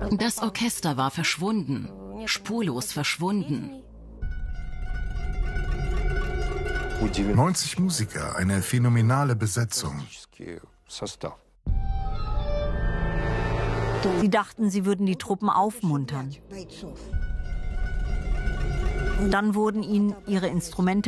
Das Orchester war verschwunden, spurlos verschwunden. 90 Musiker, eine phänomenale Besetzung. Sie dachten, sie würden die Truppen aufmuntern. Dann wurden ihnen ihre Instrumente